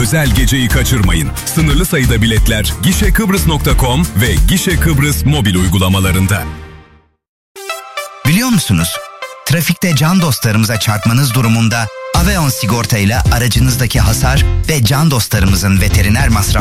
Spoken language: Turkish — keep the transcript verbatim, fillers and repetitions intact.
özel geceyi kaçırmayın. Sınırlı sayıda biletler gişekıbrıs nokta com ve Gişe Kıbrıs mobil uygulamalarında. Biliyor musunuz? Trafikte can dostlarımıza çarpmanız durumunda Aveon sigorta ile aracınızdaki hasar ve can dostlarımızın veteriner masrafı